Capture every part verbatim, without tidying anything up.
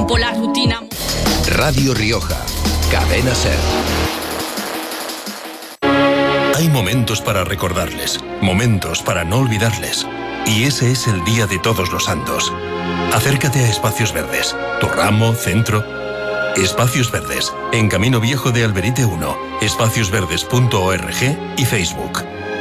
rompo la rutina. Radio Rioja, Cadena SER. Hay momentos para recordarles, momentos para no olvidarles. Y ese es el Día de Todos los Santos. Acércate a Espacios Verdes, tu ramo, centro. Espacios Verdes, en Camino Viejo de Alberite uno, espacios verdes punto org y Facebook.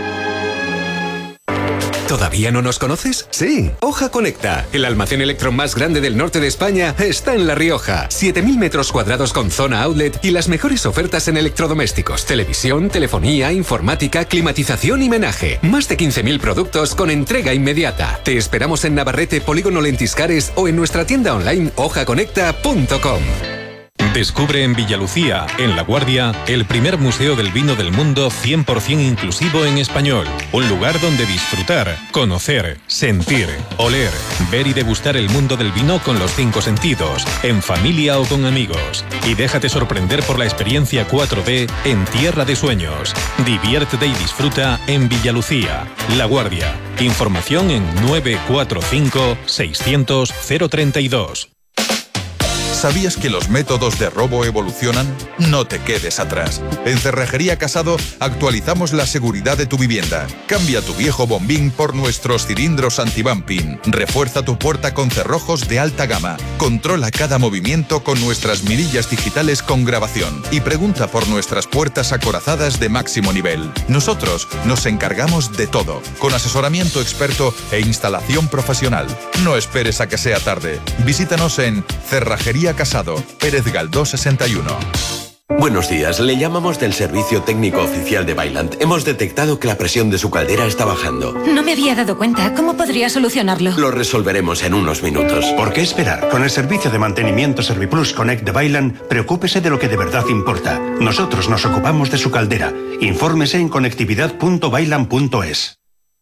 ¿Todavía no nos conoces? Sí, Hoja Conecta, el almacén Electron más grande del norte de España, está en La Rioja. siete mil metros cuadrados con zona outlet y las mejores ofertas en electrodomésticos, televisión, telefonía, informática, climatización y menaje. Más de quince mil productos con entrega inmediata. Te esperamos en Navarrete, Polígono Lentiscares o en nuestra tienda online hoja conecta punto com. Descubre en Villalucía, en La Guardia, el primer museo del vino del mundo cien por ciento inclusivo en español. Un lugar donde disfrutar, conocer, sentir, oler, ver y degustar el mundo del vino con los cinco sentidos, en familia o con amigos. Y déjate sorprender por la experiencia cuatro D en Tierra de Sueños. Diviértete y disfruta en Villalucía, La Guardia. Información en nueve cuatro cinco seiscientos cero treinta y dos. ¿Sabías que los métodos de robo evolucionan? No te quedes atrás. En Cerrajería Casado actualizamos la seguridad de tu vivienda. Cambia tu viejo bombín por nuestros cilindros anti-bumping. Refuerza tu puerta con cerrojos de alta gama. Controla cada movimiento con nuestras mirillas digitales con grabación. Y pregunta por nuestras puertas acorazadas de máximo nivel. Nosotros nos encargamos de todo, con asesoramiento experto e instalación profesional. No esperes a que sea tarde. Visítanos en Cerrajería Casado, Pérez Galdós sesenta y uno. Buenos días, le llamamos del servicio técnico oficial de Vaillant. Hemos detectado que la presión de su caldera está bajando. No me había dado cuenta. ¿Cómo podría solucionarlo? Lo resolveremos en unos minutos. ¿Por qué esperar? Con el servicio de mantenimiento Serviplus Connect de Vaillant, preocúpese de lo que de verdad importa. Nosotros nos ocupamos de su caldera. Infórmese en conectividad punto vaillant punto es.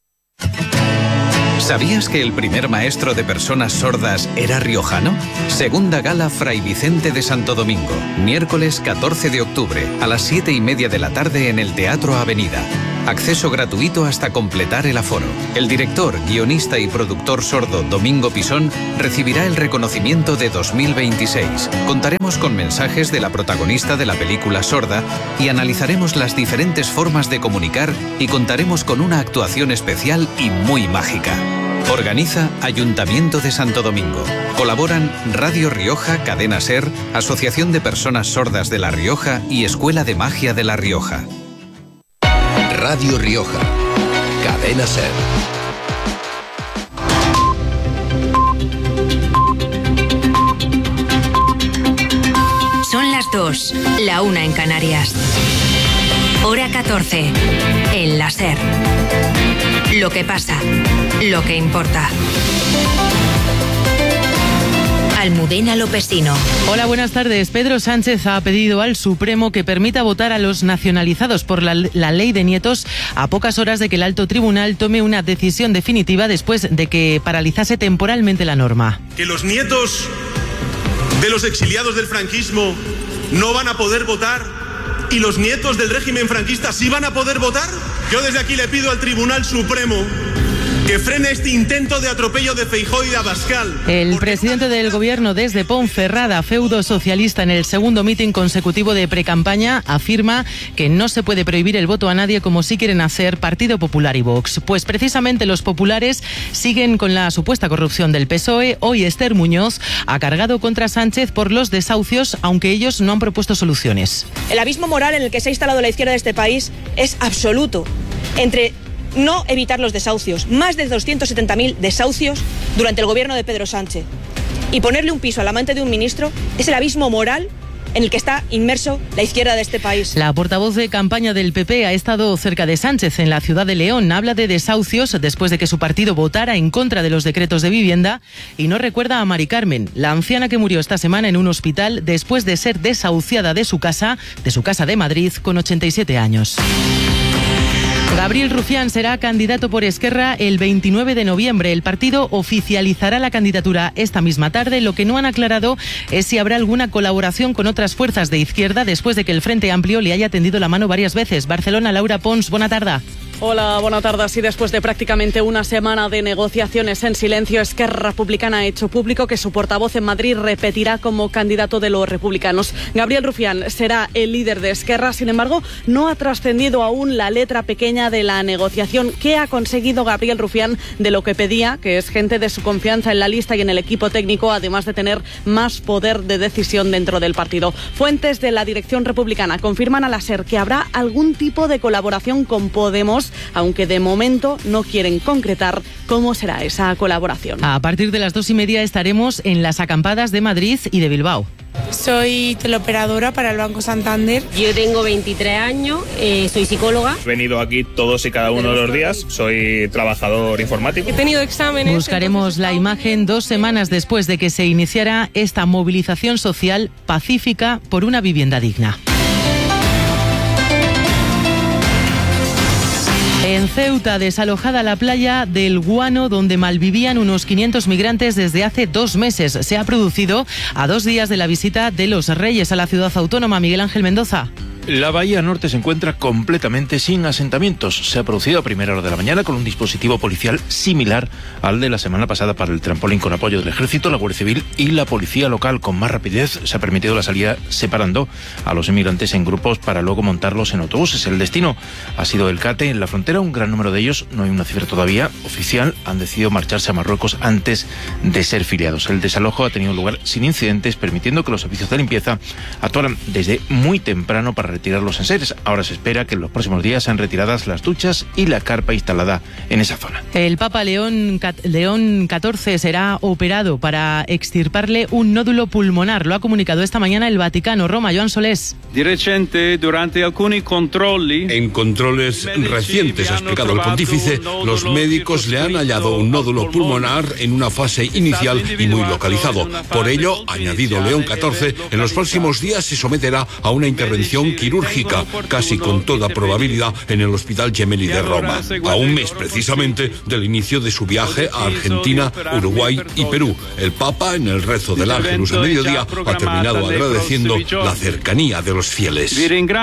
¿Sabías que el primer maestro de personas sordas era riojano? Segunda Gala Fray Vicente de Santo Domingo, miércoles catorce de octubre, a las siete y media de la tarde en el Teatro Avenida. Acceso gratuito hasta completar el aforo. El director, guionista y productor sordo Domingo Pisón recibirá el reconocimiento de dos mil veintiséis. Contaremos con mensajes de la protagonista de la película Sorda y analizaremos las diferentes formas de comunicar y contaremos con una actuación especial y muy mágica. Organiza Ayuntamiento de Santo Domingo. Colaboran Radio Rioja, Cadena SER, Asociación de Personas Sordas de La Rioja y Escuela de Magia de La Rioja. Radio Rioja, Cadena SER. Son las dos, la una en Canarias. Hora catorce, en la SER. Lo que pasa, lo que importa. Almudena Lopesino. Hola, buenas tardes. Pedro Sánchez ha pedido al Supremo que permita votar a los nacionalizados por la, la ley de nietos a pocas horas de que el alto tribunal tome una decisión definitiva después de que paralizase temporalmente la norma. Que los nietos de los exiliados del franquismo no van a poder votar y los nietos del régimen franquista sí van a poder votar. Yo desde aquí le pido al Tribunal Supremo que frene este intento de atropello de Feijóo y de Abascal. El presidente del gobierno desde Ponferrada, feudo socialista, en el segundo mitin consecutivo de precampaña, afirma que no se puede prohibir el voto a nadie como sí quieren hacer Partido Popular y Vox. Pues precisamente los populares siguen con la supuesta corrupción del P S O E. Hoy Esther Muñoz ha cargado contra Sánchez por los desahucios, aunque ellos no han propuesto soluciones. El abismo moral en el que se ha instalado la izquierda de este país es absoluto. Entre no evitar los desahucios, más de doscientos setenta mil desahucios durante el gobierno de Pedro Sánchez, y ponerle un piso al amante de un ministro es el abismo moral en el que está inmerso la izquierda de este país. La portavoz de campaña del P P ha estado cerca de Sánchez en la ciudad de León. Habla de desahucios después de que su partido votara en contra de los decretos de vivienda y no recuerda a Mari Carmen, la anciana que murió esta semana en un hospital después de ser desahuciada de su casa, de su casa de Madrid, con ochenta y siete años. Gabriel Rufián será candidato por Esquerra el veintinueve de noviembre. El partido oficializará la candidatura esta misma tarde. Lo que no han aclarado es si habrá alguna colaboración con otras fuerzas de izquierda después de que el Frente Amplio le haya tendido la mano varias veces. Barcelona, Laura Pons, buena tarde. Hola, buenas tardes. Y después de prácticamente una semana de negociaciones en silencio, Esquerra Republicana ha hecho público que su portavoz en Madrid repetirá como candidato de los republicanos. Gabriel Rufián será el líder de Esquerra, sin embargo, no ha trascendido aún la letra pequeña de la negociación. ¿Qué ha conseguido Gabriel Rufián de lo que pedía, que es gente de su confianza en la lista y en el equipo técnico, además de tener más poder de decisión dentro del partido? Fuentes de la dirección republicana confirman a la SER que habrá algún tipo de colaboración con Podemos, aunque de momento no quieren concretar cómo será esa colaboración. A partir de las dos y media estaremos en las acampadas de Madrid y de Bilbao. Soy teleoperadora para el Banco Santander. Yo tengo veintitrés años, eh, soy psicóloga. He venido aquí todos y cada uno de los días, soy trabajador informático. He tenido exámenes. Buscaremos la imagen dos semanas después de que se iniciara esta movilización social pacífica por una vivienda digna. En Ceuta, desalojada la playa del Guano, donde malvivían unos quinientos migrantes desde hace dos meses. Se ha producido a dos días de la visita de los Reyes a la ciudad autónoma. Miguel Ángel Mendoza. La bahía norte se encuentra completamente sin asentamientos. Se ha producido a primera hora de la mañana con un dispositivo policial similar al de la semana pasada para el trampolín, con apoyo del Ejército, la Guardia Civil y la Policía Local. Con más rapidez se ha permitido la salida separando a los inmigrantes en grupos para luego montarlos en autobuses. El destino ha sido el Cate. En la frontera, un gran número de ellos, no hay una cifra todavía oficial, han decidido marcharse a Marruecos antes de ser filiados. El desalojo ha tenido lugar sin incidentes, permitiendo que los servicios de limpieza actuaran desde muy temprano para retirar los enseres. Ahora se espera que en los próximos días sean retiradas las duchas y la carpa instalada en esa zona. El Papa León, León catorce será operado para extirparle un nódulo pulmonar. Lo ha comunicado esta mañana el Vaticano. Roma, Joan Solés. En controles recientes, ha explicado el pontífice, los médicos le han hallado un nódulo pulmonar en una fase inicial y muy localizado. Por ello, añadido León catorce, en los próximos días se someterá a una intervención quirúrgica, casi con toda probabilidad en el Hospital Gemelli de Roma, a un mes precisamente del inicio de su viaje a Argentina, Uruguay y Perú. El Papa, en el rezo del Ángelus de mediodía, ha terminado agradeciendo la cercanía de los fieles.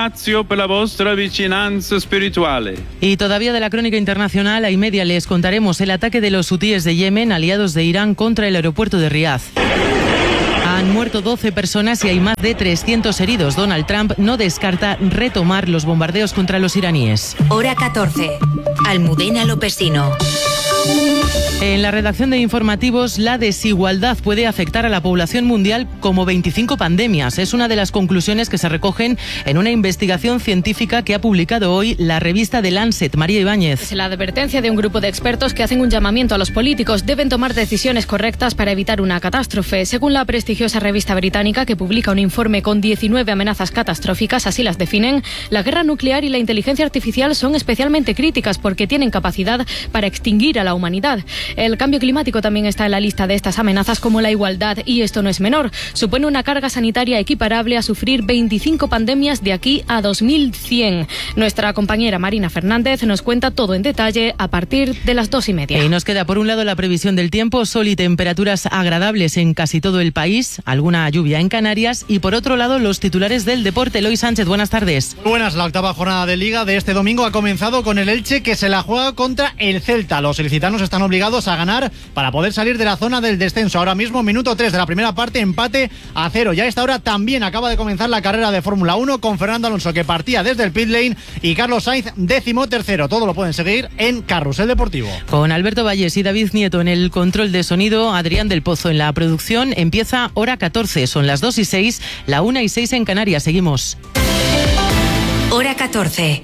Y todavía de la crónica internacional, a y media les contaremos el ataque de los hutíes de Yemen, aliados de Irán, contra el aeropuerto de Riad. Han muerto doce personas y hay más de trescientos heridos. Donald Trump no descarta retomar los bombardeos contra los iraníes. Hora catorce. Almudena Lopesino. En la redacción de informativos, la desigualdad puede afectar a la población mundial como veinticinco pandemias. Es una de las conclusiones que se recogen en una investigación científica que ha publicado hoy la revista The Lancet. María Ibáñez. Es la advertencia de un grupo de expertos que hacen un llamamiento a los políticos. Deben tomar decisiones correctas para evitar una catástrofe. Según la prestigiosa revista británica, que publica un informe con diecinueve amenazas catastróficas, así las definen, la guerra nuclear y la inteligencia artificial son especialmente críticas porque tienen capacidad para extinguir a la humanidad. El cambio climático también está en la lista de estas amenazas, como la igualdad, y esto no es menor. Supone una carga sanitaria equiparable a sufrir veinticinco pandemias de aquí a dos mil cien. Nuestra compañera Marina Fernández nos cuenta todo en detalle a partir de las dos y media. Y nos queda por un lado la previsión del tiempo, sol y temperaturas agradables en casi todo el país, alguna lluvia en Canarias, y por otro lado los titulares del deporte. Eloy Sánchez, buenas tardes. Buenas, la octava jornada de Liga de este domingo ha comenzado con el Elche, que se la juega contra el Celta. Los ilicitanos están obligados a ganar para poder salir de la zona del descenso. Ahora mismo, minuto tres de la primera parte, empate a cero. Ya a esta hora también acaba de comenzar la carrera de Fórmula uno con Fernando Alonso, que partía desde el pit lane, y Carlos Sainz, décimo tercero. Todo lo pueden seguir en Carrusel Deportivo. Con Alberto Valles y David Nieto en el control de sonido, Adrián del Pozo en la producción. Empieza Hora catorce. Son las dos y seis, la una y seis en Canarias. Seguimos. Hora catorce.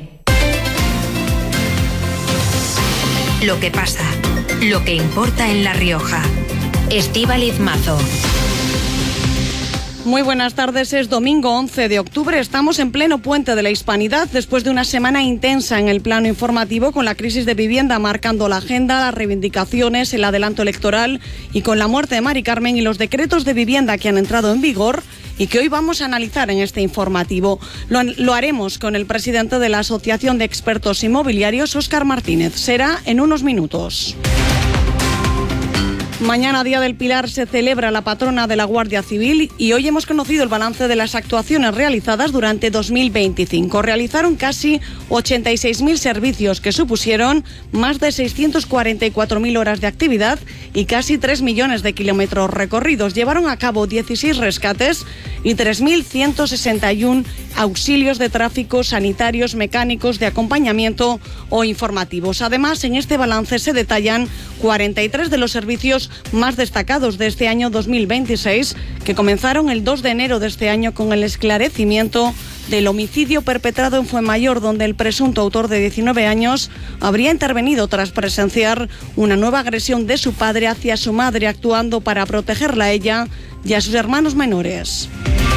Lo que pasa, lo que importa en La Rioja. Estíbaliz Mazo. Muy buenas tardes, es domingo once de octubre, estamos en pleno puente de la Hispanidad después de una semana intensa en el plano informativo, con la crisis de vivienda marcando la agenda, las reivindicaciones, el adelanto electoral y con la muerte de Mari Carmen y los decretos de vivienda que han entrado en vigor y que hoy vamos a analizar en este informativo. Lo, lo haremos con el presidente de la Asociación de Expertos Inmobiliarios, Óscar Martínez. Será en unos minutos. Mañana, Día del Pilar, se celebra la patrona de la Guardia Civil y hoy hemos conocido el balance de las actuaciones realizadas durante dos mil veinticinco. Realizaron casi ochenta y seis mil servicios que supusieron más de seiscientas cuarenta y cuatro mil horas de actividad y casi tres millones de kilómetros recorridos. Llevaron a cabo dieciséis rescates y tres mil ciento sesenta y uno auxilios de tráfico, sanitarios, mecánicos, de acompañamiento o informativos. Además, en este balance se detallan cuarenta y tres de los servicios más destacados de este año dos mil veintiséis, que comenzaron el dos de enero de este año con el esclarecimiento del homicidio perpetrado en Fuenmayor, donde el presunto autor de diecinueve años habría intervenido tras presenciar una nueva agresión de su padre hacia su madre, actuando para protegerla a ella y a sus hermanos menores.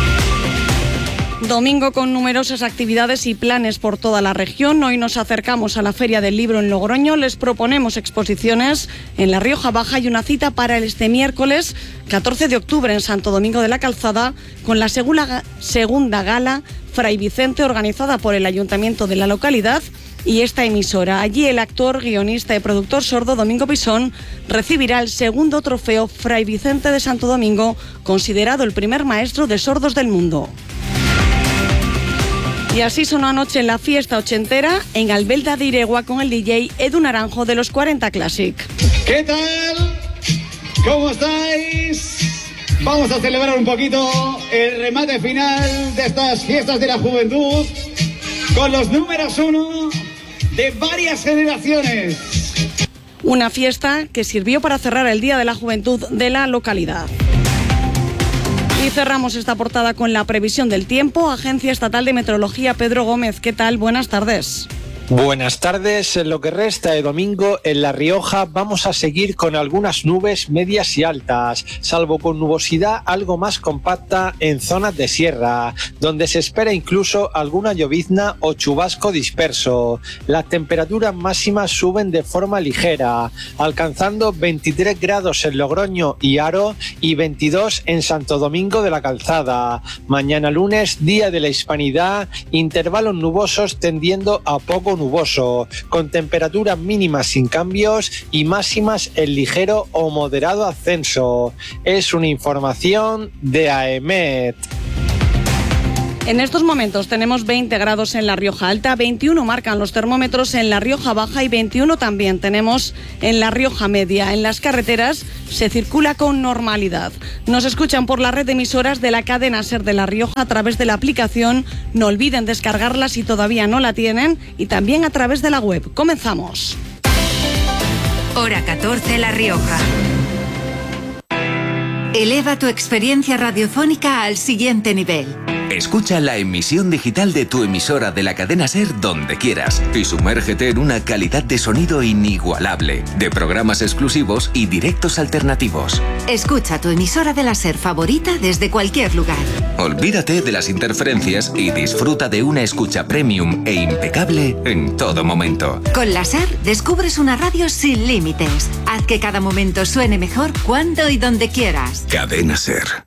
Domingo con numerosas actividades y planes por toda la región. Hoy nos acercamos a la Feria del Libro en Logroño. Les proponemos exposiciones en La Rioja Baja y una cita para este miércoles catorce de octubre en Santo Domingo de la Calzada con la segunda, segunda gala Fray Vicente, organizada por el Ayuntamiento de la localidad y esta emisora. Allí el actor, guionista y productor sordo Domingo Pisón recibirá el segundo trofeo Fray Vicente de Santo Domingo, considerado el primer maestro de sordos del mundo. Y así sonó anoche en la fiesta ochentera en Albelda de Iregua con el D J Edu Naranjo de los cuarenta Classic. ¿Qué tal? ¿Cómo estáis? Vamos a celebrar un poquito el remate final de estas fiestas de la juventud con los números uno de varias generaciones. Una fiesta que sirvió para cerrar el Día de la Juventud de la localidad. Y cerramos esta portada con la previsión del tiempo. Agencia Estatal de Meteorología, Pedro Gómez. ¿Qué tal? Buenas tardes. Buenas tardes. En lo que resta de domingo en La Rioja vamos a seguir con algunas nubes medias y altas, salvo con nubosidad algo más compacta en zonas de sierra, donde se espera incluso alguna llovizna o chubasco disperso. Las temperaturas máximas suben de forma ligera, alcanzando veintitrés grados en Logroño y Haro y veintidós en Santo Domingo de la Calzada. Mañana lunes, Día de la Hispanidad, intervalos nubosos tendiendo a poco nuboso, con temperaturas mínimas sin cambios y máximas en ligero o moderado ascenso. Es una información de AEMET. En estos momentos tenemos veinte grados en La Rioja Alta, veintiuno marcan los termómetros en La Rioja Baja y veintiuno también tenemos en La Rioja Media. En las carreteras se circula con normalidad. Nos escuchan por la red de emisoras de la cadena SER de La Rioja a través de la aplicación. No olviden descargarla si todavía no la tienen y también a través de la web. Comenzamos. Hora catorce, La Rioja. Eleva tu experiencia radiofónica al siguiente nivel. Escucha la emisión digital de tu emisora de la cadena SER donde quieras y sumérgete en una calidad de sonido inigualable, de programas exclusivos y directos alternativos. Escucha tu emisora de la SER favorita desde cualquier lugar. Olvídate de las interferencias y disfruta de una escucha premium e impecable en todo momento. Con la SER descubres una radio sin límites. Haz que cada momento suene mejor cuando y donde quieras. Cadena SER.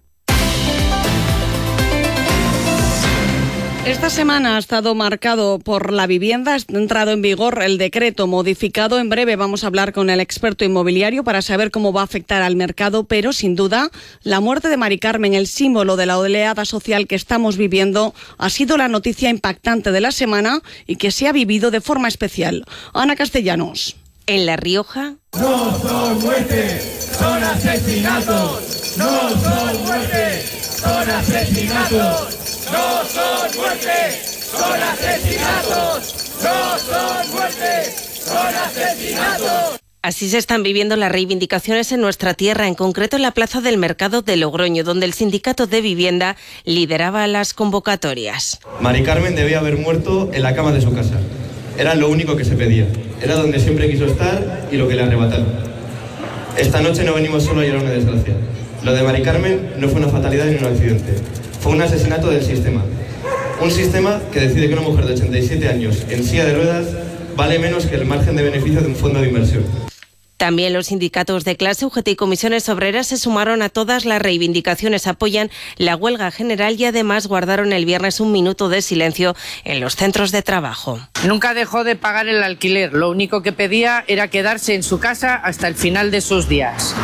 Esta semana ha estado marcado por la vivienda. Ha entrado en vigor el decreto modificado. En breve vamos a hablar con el experto inmobiliario para saber cómo va a afectar al mercado, pero sin duda la muerte de Mari Carmen, el símbolo de la oleada social que estamos viviendo, ha sido la noticia impactante de la semana y que se ha vivido de forma especial. Ana Castellanos. En La Rioja. No son muertes, son asesinatos. No son muertes, son asesinatos. No son muertes, son asesinatos. No son muertes, son asesinatos. Así se están viviendo las reivindicaciones en nuestra tierra, en concreto en la Plaza del Mercado de Logroño, donde el Sindicato de Vivienda lideraba las convocatorias. Mari Carmen debía haber muerto en la cama de su casa. Era lo único que se pedía. Era donde siempre quiso estar y lo que le arrebataron. Esta noche no venimos solo a llorar una desgracia. Lo de Mari Carmen no fue una fatalidad ni un accidente. Fue un asesinato del sistema. Un sistema que decide que una mujer de ochenta y siete años en silla de ruedas vale menos que el margen de beneficio de un fondo de inversión. También los sindicatos de clase, U G T y comisiones obreras se sumaron a todas las reivindicaciones, apoyan la huelga general y además guardaron el viernes un minuto de silencio en los centros de trabajo. Nunca dejó de pagar el alquiler, lo único que pedía era quedarse en su casa hasta el final de sus días.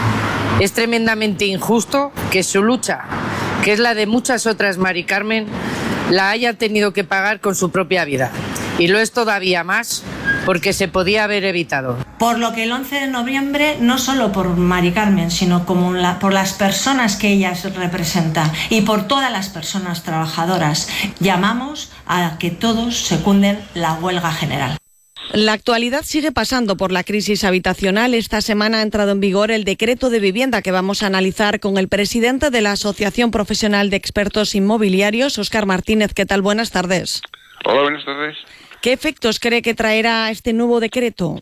Es tremendamente injusto que su lucha, que es la de muchas otras, Mari Carmen, la haya tenido que pagar con su propia vida. Y lo es todavía más porque se podía haber evitado. Por lo que el once de noviembre, no solo por Mari Carmen, sino como la, por las personas que ella representa y por todas las personas trabajadoras, llamamos a que todos secunden la huelga general. La actualidad sigue pasando por la crisis habitacional. Esta semana ha entrado en vigor el decreto de vivienda que vamos a analizar con el presidente de la Asociación Profesional de Expertos Inmobiliarios, Óscar Martínez. ¿Qué tal? Buenas tardes. Hola, buenas tardes. ¿Qué efectos cree que traerá este nuevo decreto?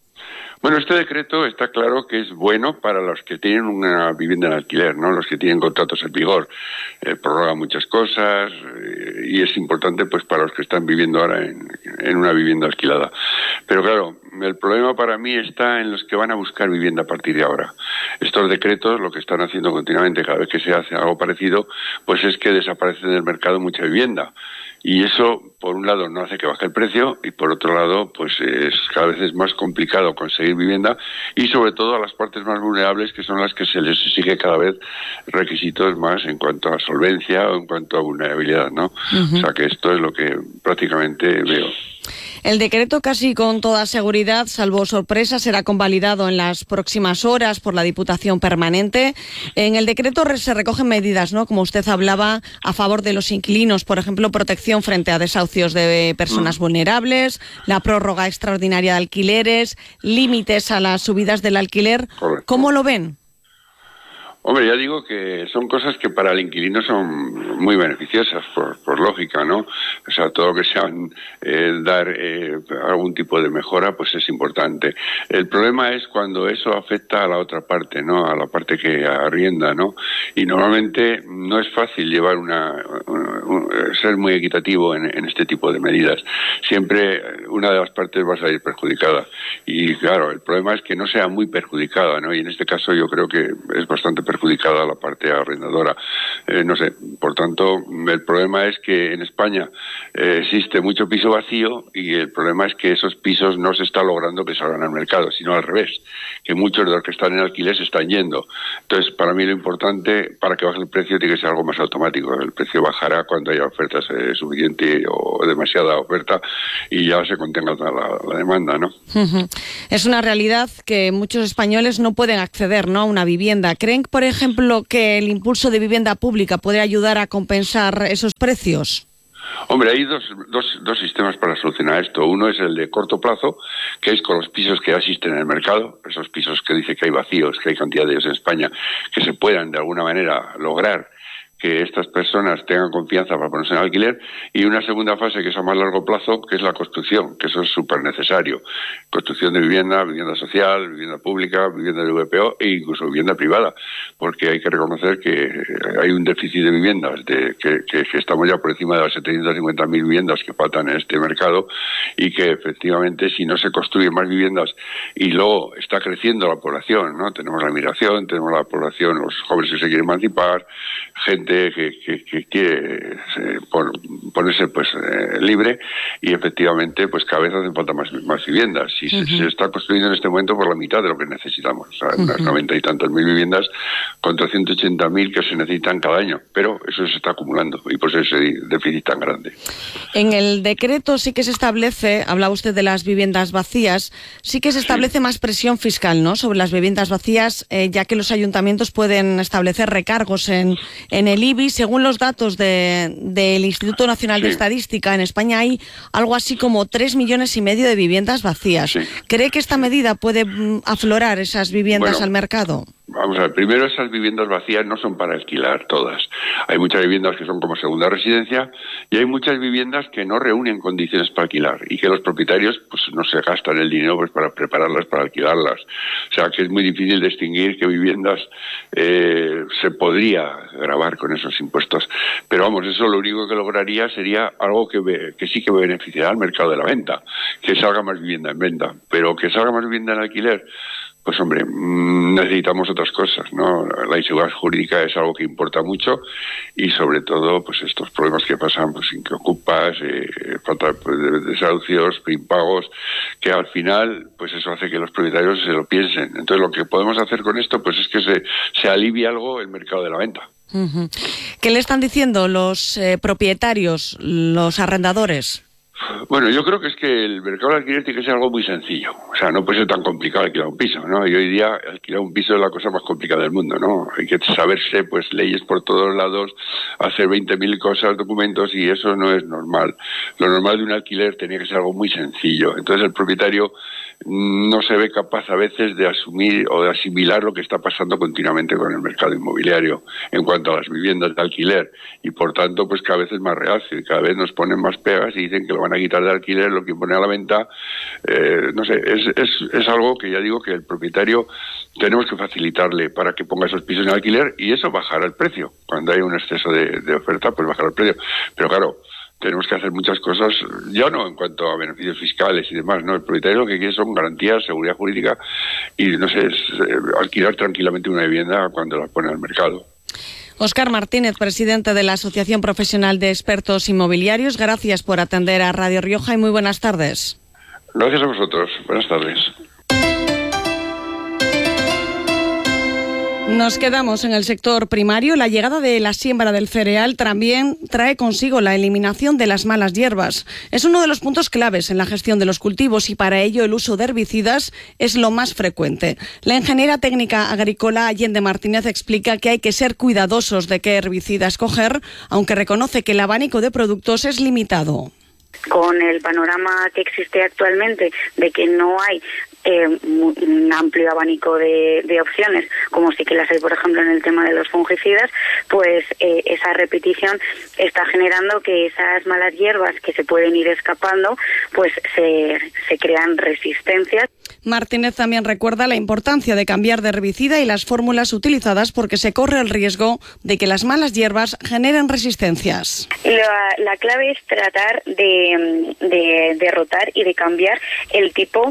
Bueno, este decreto está claro que es bueno para los que tienen una vivienda en alquiler, ¿no? Los que tienen contratos en vigor. Eh, prorroga muchas cosas eh, y es importante pues para los que están viviendo ahora en, en una vivienda alquilada. Pero claro, el problema para mí está en los que van a buscar vivienda a partir de ahora. Estos decretos lo que están haciendo continuamente cada vez que se hace algo parecido, pues es que desaparece del mercado mucha vivienda. Y eso, por un lado, no hace que baje el precio y, por otro lado, pues es cada vez es más complicado conseguir vivienda y, sobre todo, a las partes más vulnerables, que son las que se les exige cada vez requisitos más en cuanto a solvencia o en cuanto a vulnerabilidad, ¿no? Uh-huh. O sea, que esto es lo que prácticamente veo. El decreto, casi con toda seguridad, salvo sorpresa, será convalidado en las próximas horas por la Diputación Permanente. En el decreto se recogen medidas, ¿no?, como usted hablaba, a favor de los inquilinos, por ejemplo, protección frente a desahucios de personas mm. vulnerables, la prórroga extraordinaria de alquileres, límites a las subidas del alquiler. Correcto. ¿Cómo lo ven? Hombre, ya digo que son cosas que para el inquilino son muy beneficiosas, por, por lógica, ¿no? O sea, todo lo que sea eh, dar eh, algún tipo de mejora, pues es importante. El problema es cuando eso afecta a la otra parte, ¿no? A la parte que arrienda, ¿no? Y normalmente no es fácil llevar una, una, una ser muy equitativo en, en este tipo de medidas. Siempre una de las partes va a salir perjudicada. Y claro, el problema es que no sea muy perjudicada, ¿no? Y en este caso yo creo que es bastante perjudicada. perjudicada la parte arrendadora. Eh, no sé, por tanto, el problema es que en España eh, existe mucho piso vacío y el problema es que esos pisos no se está logrando que salgan al mercado, sino al revés, que muchos de los que están en alquiler se están yendo. Entonces, para mí lo importante, para que baje el precio, tiene que ser algo más automático. El precio bajará cuando haya ofertas eh, suficiente o demasiada oferta y ya se contenga la, la demanda, ¿no? Uh-huh. Es una realidad que muchos españoles no pueden acceder, ¿no?, a una vivienda. ¿Creen, por ejemplo, que el impulso de vivienda pública puede ayudar a compensar esos precios? Hombre, hay dos, dos, dos sistemas para solucionar esto. Uno es el de corto plazo, que es con los pisos que ya existen en el mercado, esos pisos que dice que hay vacíos, que hay cantidad de ellos en España, que se puedan de alguna manera lograr que estas personas tengan confianza para ponerse en alquiler, y una segunda fase que es a más largo plazo, que es la construcción, que eso es súper necesario. Construcción de vivienda, vivienda social, vivienda pública, vivienda de V P O e incluso vivienda privada, porque hay que reconocer que hay un déficit de viviendas, de, que, que, que estamos ya por encima de las setecientas cincuenta mil viviendas que faltan en este mercado y que efectivamente si no se construyen más viviendas y luego está creciendo la población, ¿no? Tenemos la migración, tenemos la población, los jóvenes que se quieren emancipar, gente Que, que, que quiere eh, por, ponerse pues eh, libre y efectivamente pues cada vez hacen falta más, más viviendas. Si uh-huh. se, se está construyendo en este momento por la mitad de lo que necesitamos, o sea, uh-huh. unas noventa y tantas mil viviendas contra ciento ochenta mil que se necesitan cada año, pero eso se está acumulando y por eso ese déficit tan grande. En el decreto sí que se establece, hablaba usted de las viviendas vacías, sí que se establece sí. más presión fiscal, ¿no?, sobre las viviendas vacías, eh, ya que los ayuntamientos pueden establecer recargos en, en el I B I. Según los datos de, del Instituto Nacional sí. de Estadística, en España hay algo así como tres millones y medio de viviendas vacías. Sí. ¿Cree que esta medida puede mm, aflorar esas viviendas bueno, al mercado? Vamos a ver, primero esas viviendas vacías no son para alquilar todas. Hay muchas viviendas que son como segunda residencia y hay muchas viviendas que no reúnen condiciones para alquilar y que los propietarios pues no se gastan el dinero pues para prepararlas, para alquilarlas. O sea que es muy difícil distinguir qué viviendas eh, se podría gravar con esos impuestos. Pero vamos, eso lo único que lograría sería algo que, que sí que beneficiará al mercado de la venta, que salga más vivienda en venta, pero que salga más vivienda en alquiler. pues hombre, necesitamos otras cosas, ¿no? La inseguridad jurídica es algo que importa mucho y sobre todo, pues estos problemas que pasan, pues sin que ocupas, eh, falta de desahucios, impagos, que al final, pues eso hace que los propietarios se lo piensen. Entonces, lo que podemos hacer con esto, pues es que se, se alivie algo el mercado de la venta. Uh-huh. ¿Qué le están diciendo los eh, propietarios, los arrendadores? Bueno, yo creo que es que el mercado del alquiler tiene que ser algo muy sencillo. O sea, no puede ser tan complicado alquilar un piso, ¿no? Y hoy día alquilar un piso es la cosa más complicada del mundo, ¿no? Hay que saberse, pues, leyes por todos lados, hacer veinte mil cosas, documentos, y eso no es normal. Lo normal de un alquiler tenía que ser algo muy sencillo. Entonces el propietario no se ve capaz a veces de asumir o de asimilar lo que está pasando continuamente con el mercado inmobiliario en cuanto a las viviendas de alquiler, y por tanto pues cada vez es más reacio y cada vez nos ponen más pegas y dicen que lo van a quitar de alquiler, lo que pone a la venta. Eh, no sé, es, es, es algo que ya digo que el propietario tenemos que facilitarle para que ponga esos pisos en alquiler, y eso bajará el precio. Cuando hay un exceso de, de oferta, pues bajará el precio. Pero claro, tenemos que hacer muchas cosas, ya no en cuanto a beneficios fiscales y demás, ¿no? El propietario lo que quiere son garantías, seguridad jurídica y, no sé, es, eh, alquilar tranquilamente una vivienda cuando la pone al mercado. Óscar Martínez, presidente de la Asociación Profesional de Expertos Inmobiliarios, gracias por atender a Radio Rioja y muy buenas tardes. Gracias a vosotros. Buenas tardes. Nos quedamos en el sector primario. La llegada de la siembra del cereal también trae consigo la eliminación de las malas hierbas. Es uno de los puntos claves en la gestión de los cultivos y para ello el uso de herbicidas es lo más frecuente. La ingeniera técnica agrícola Allende Martínez explica que hay que ser cuidadosos de qué herbicida escoger, aunque reconoce que el abanico de productos es limitado. Con el panorama que existe actualmente de que no hay eh, un amplio abanico de, de opciones, como sí que las hay, por ejemplo, en el tema de los fungicidas, pues eh, esa repetición está generando que esas malas hierbas que se pueden ir escapando, pues se, se crean resistencias. Martínez también recuerda la importancia de cambiar de herbicida y las fórmulas utilizadas porque se corre el riesgo de que las malas hierbas generen resistencias. La, la clave es tratar de, de derrotar y de cambiar el tipo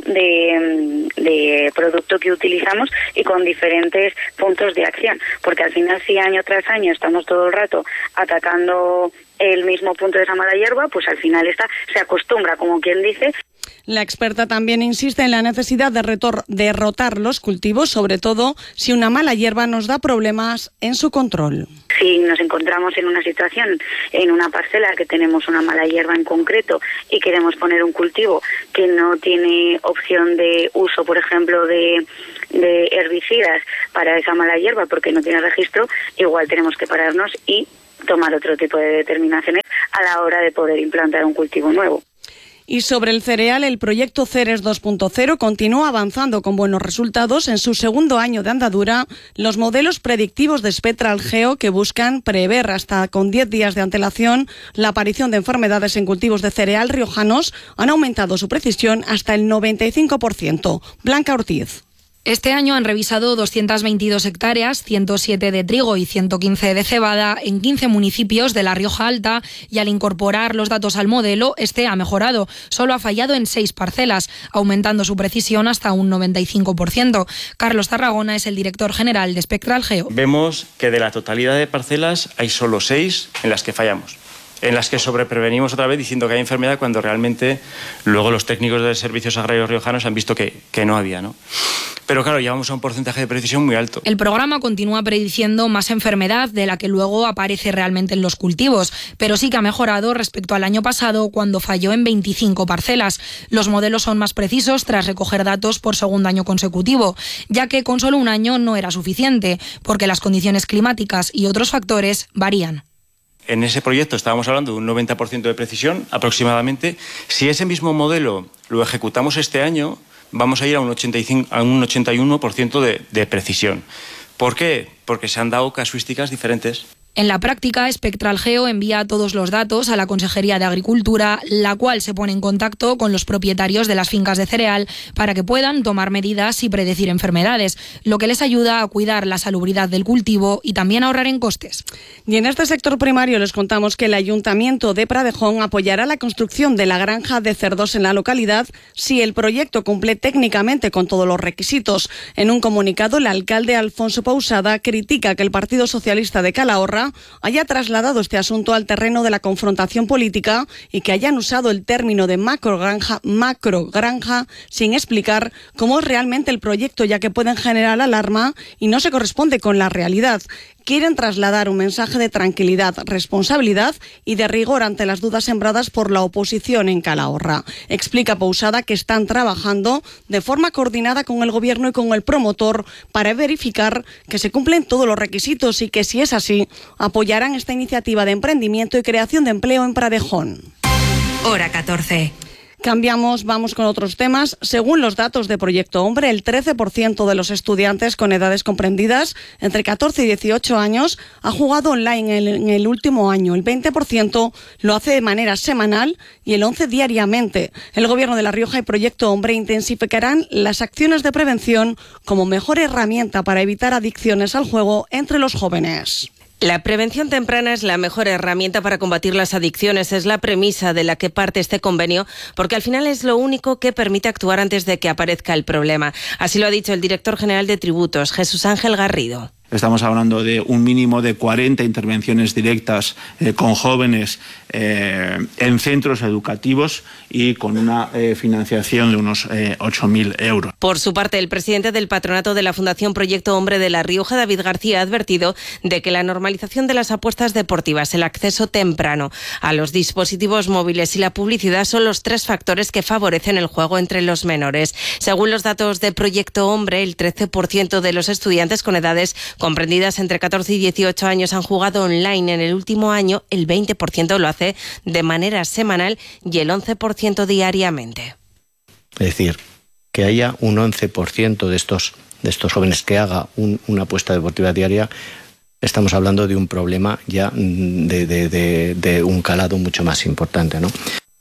de, de producto que utilizamos y con diferentes puntos de acción, porque al final si año tras año estamos todo el rato atacando el mismo punto de esa mala hierba, pues al final esta se acostumbra, como quien dice. La experta también insiste en la necesidad de retor- derrotar los cultivos, sobre todo si una mala hierba nos da problemas en su control. Si nos encontramos en una situación, en una parcela que tenemos una mala hierba en concreto y queremos poner un cultivo que no tiene opción de uso, por ejemplo, de, de herbicidas para esa mala hierba porque no tiene registro, igual tenemos que pararnos y tomar otro tipo de determinaciones a la hora de poder implantar un cultivo nuevo. Y sobre el cereal, el proyecto Ceres dos punto cero continúa avanzando con buenos resultados. En su segundo año de andadura, los modelos predictivos de Spectral Geo, que buscan prever hasta con diez días de antelación la aparición de enfermedades en cultivos de cereal riojanos, han aumentado su precisión hasta el noventa y cinco por ciento. Blanca Ortiz. Este año han revisado doscientas veintidós hectáreas, ciento siete de trigo y ciento quince de cebada en quince municipios de La Rioja Alta, y al incorporar los datos al modelo, este ha mejorado. Solo ha fallado en seis parcelas, aumentando su precisión hasta un noventa y cinco por ciento. Carlos Tarragona es el director general de Spectral Geo. Vemos que de la totalidad de parcelas hay solo seis en las que fallamos, en las que sobreprevenimos otra vez diciendo que hay enfermedad cuando realmente luego los técnicos de servicios agrarios riojanos han visto que, que no había, ¿no? Pero claro, llevamos a un porcentaje de precisión muy alto. El programa continúa prediciendo más enfermedad de la que luego aparece realmente en los cultivos, pero sí que ha mejorado respecto al año pasado, cuando falló en veinticinco parcelas. Los modelos son más precisos tras recoger datos por segundo año consecutivo, ya que con solo un año no era suficiente, porque las condiciones climáticas y otros factores varían. En ese proyecto estábamos hablando de un noventa por ciento de precisión aproximadamente. Si ese mismo modelo lo ejecutamos este año, vamos a ir a un ochenta y cinco, a un ochenta y uno por ciento de, de precisión. ¿Por qué? Porque se han dado casuísticas diferentes. En la práctica, Spectral Geo envía todos los datos a la Consejería de Agricultura, la cual se pone en contacto con los propietarios de las fincas de cereal para que puedan tomar medidas y predecir enfermedades, lo que les ayuda a cuidar la salubridad del cultivo y también a ahorrar en costes. Y en este sector primario les contamos que el Ayuntamiento de Pradejón apoyará la construcción de la granja de cerdos en la localidad si el proyecto cumple técnicamente con todos los requisitos. En un comunicado, el alcalde Alfonso Pousada critica que el Partido Socialista de Calahorra haya trasladado este asunto al terreno de la confrontación política y que hayan usado el término de macrogranja, macrogranja sin explicar cómo es realmente el proyecto, ya que pueden generar alarma y no se corresponde con la realidad. Quieren trasladar un mensaje de tranquilidad, responsabilidad y de rigor ante las dudas sembradas por la oposición en Calahorra. Explica Pousada que están trabajando de forma coordinada con el Gobierno y con el promotor para verificar que se cumplen todos los requisitos y que, si es así, apoyarán esta iniciativa de emprendimiento y creación de empleo en Pradejón. Hora catorce. Cambiamos, vamos con otros temas. Según los datos de Proyecto Hombre, el trece por ciento de los estudiantes con edades comprendidas entre catorce y dieciocho años ha jugado online en el, en el último año. El veinte por ciento lo hace de manera semanal y el once por ciento diariamente. El Gobierno de La Rioja y Proyecto Hombre intensificarán las acciones de prevención como mejor herramienta para evitar adicciones al juego entre los jóvenes. La prevención temprana es la mejor herramienta para combatir las adicciones. Es la premisa de la que parte este convenio, porque al final es lo único que permite actuar antes de que aparezca el problema. Así lo ha dicho el director general de Tributos, Jesús Ángel Garrido. Estamos hablando de un mínimo de cuarenta intervenciones directas eh, con jóvenes eh, en centros educativos y con una eh, financiación de unos eh, ocho mil euros. Por su parte, el presidente del patronato de la Fundación Proyecto Hombre de La Rioja, David García, ha advertido de que la normalización de las apuestas deportivas, el acceso temprano a los dispositivos móviles y la publicidad son los tres factores que favorecen el juego entre los menores. Según los datos de Proyecto Hombre, el trece por ciento de los estudiantes con edades comprendidas entre catorce y dieciocho años han jugado online en el último año, el veinte por ciento lo hace de manera semanal y el once por ciento diariamente. Es decir, que haya un once por ciento de estos, de estos jóvenes que haga un, una apuesta deportiva diaria, estamos hablando de un problema ya de, de, de, de un calado mucho más importante, ¿no?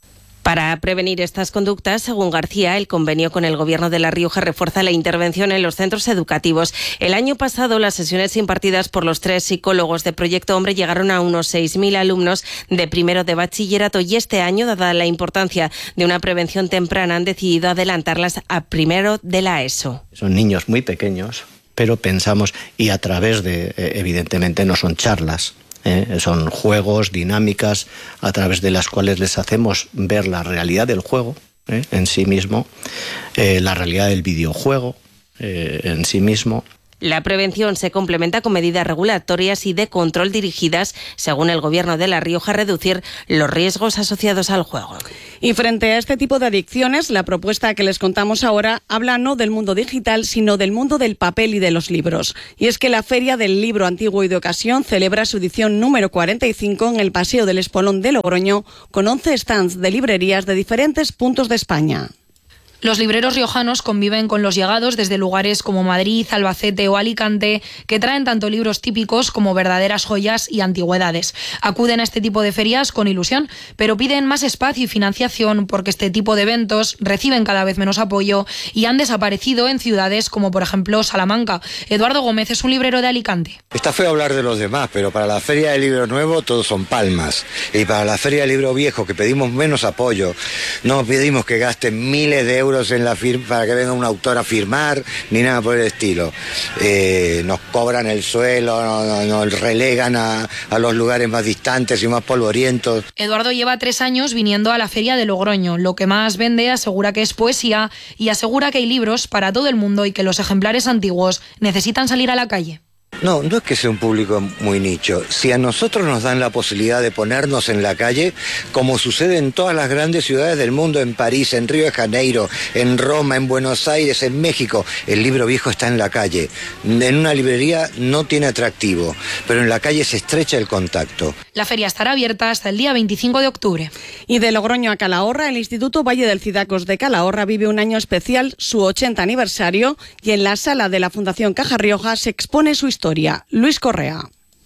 Para prevenir estas conductas, según García, el convenio con el Gobierno de La Rioja refuerza la intervención en los centros educativos. El año pasado, las sesiones impartidas por los tres psicólogos de Proyecto Hombre llegaron a unos seis mil alumnos de primero de bachillerato y este año, dada la importancia de una prevención temprana, han decidido adelantarlas a primero de la ESO. Son niños muy pequeños, pero pensamos, y a través de, evidentemente, no son charlas, Eh, son juegos, dinámicas, a través de las cuales les hacemos ver la realidad del juego eh, en sí mismo, eh, la realidad del videojuego eh, en sí mismo. La prevención se complementa con medidas regulatorias y de control dirigidas, según el Gobierno de La Rioja, a reducir los riesgos asociados al juego. Y frente a este tipo de adicciones, la propuesta que les contamos ahora habla no del mundo digital, sino del mundo del papel y de los libros. Y es que la Feria del Libro Antiguo y de Ocasión celebra su edición número cuarenta y cinco en el Paseo del Espolón de Logroño, con once stands de librerías de diferentes puntos de España. Los libreros riojanos conviven con los llegados desde lugares como Madrid, Albacete o Alicante, que traen tanto libros típicos como verdaderas joyas y antigüedades. Acuden a este tipo de ferias con ilusión, pero piden más espacio y financiación porque este tipo de eventos reciben cada vez menos apoyo y han desaparecido en ciudades como por ejemplo Salamanca. Eduardo Gómez es un librero de Alicante. Está feo hablar de los demás, pero para la Feria del Libro Nuevo todos son palmas. Y para la Feria del Libro Viejo, que pedimos menos apoyo, no pedimos que gasten miles de euros en la firma para que venga un autor a firmar, ni nada por el estilo. Eh, nos cobran el suelo, nos, nos relegan a, a los lugares más distantes y más polvorientos. Eduardo lleva tres años viniendo a la Feria de Logroño. Lo que más vende asegura que es poesía y asegura que hay libros para todo el mundo y que los ejemplares antiguos necesitan salir a la calle. No, no es que sea un público muy nicho. Si a nosotros nos dan la posibilidad de ponernos en la calle, como sucede en todas las grandes ciudades del mundo, en París, en Río de Janeiro, en Roma, en Buenos Aires, en México, el libro viejo está en la calle. En una librería no tiene atractivo, pero en la calle se estrecha el contacto. La feria estará abierta hasta el día veinticinco de octubre. Y de Logroño a Calahorra, el Instituto Valle del Cidacos de Calahorra vive un año especial, su ochenta aniversario, y en la sala de la Fundación Caja Rioja se expone su historia. Luis Correa.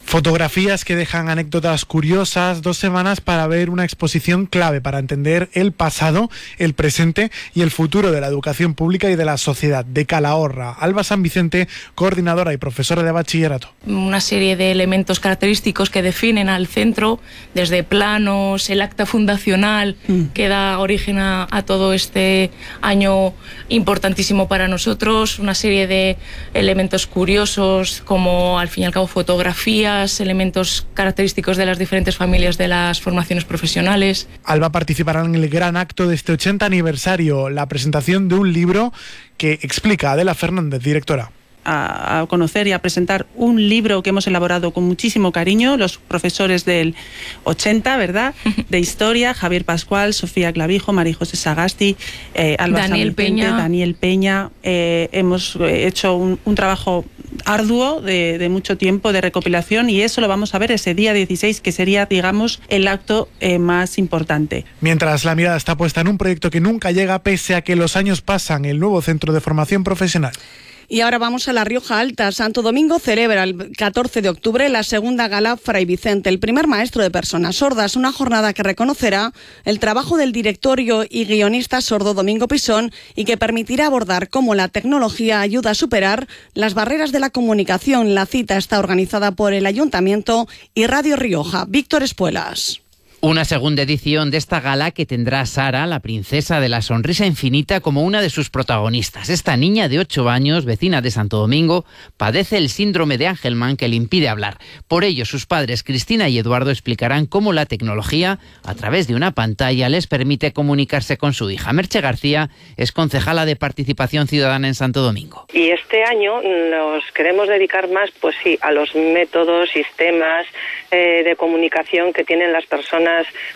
Fotografías que dejan anécdotas curiosas, dos semanas para ver una exposición clave para entender el pasado, el presente y el futuro de la educación pública y de la sociedad. De Calahorra, Alba San Vicente, coordinadora y profesora de bachillerato. Una serie de elementos característicos que definen al centro, desde planos, el acta fundacional mm. que da origen a, a todo este año importantísimo para nosotros, una serie de elementos curiosos como al fin y al cabo fotografías, elementos característicos de las diferentes familias de las formaciones profesionales. Alba participará en el gran acto de este ochenta aniversario, la presentación de un libro que explica Adela Fernández, directora. A, a conocer y a presentar un libro que hemos elaborado con muchísimo cariño, los profesores del ochenta, ¿verdad? De historia, Javier Pascual, Sofía Clavijo, María José Sagasti, eh, Alba Daniel San Vicente, Peña. Daniel Peña. Eh, hemos hecho un, un trabajo arduo de, de mucho tiempo de recopilación y eso lo vamos a ver ese día dieciséis, que sería, digamos, el acto eh, más importante. Mientras la mirada está puesta en un proyecto que nunca llega pese a que los años pasan, el nuevo Centro de Formación Profesional. Y ahora vamos a La Rioja Alta. Santo Domingo celebra el catorce de octubre la segunda gala Fray Vicente, el primer maestro de personas sordas, una jornada que reconocerá el trabajo del directorio y guionista sordo Domingo Pisón y que permitirá abordar cómo la tecnología ayuda a superar las barreras de la comunicación. La cita está organizada por el Ayuntamiento y Radio Rioja. Víctor Espuelas. Una segunda edición de esta gala que tendrá a Sara, la princesa de la sonrisa infinita, como una de sus protagonistas. Esta niña de ocho años, vecina de Santo Domingo, padece el síndrome de Angelman que le impide hablar. Por ello, sus padres, Cristina y Eduardo, explicarán cómo la tecnología, a través de una pantalla, les permite comunicarse con su hija. Merche García es concejala de Participación Ciudadana en Santo Domingo. Y este año nos queremos dedicar más, pues sí, a los métodos, sistemas eh, de comunicación que tienen las personas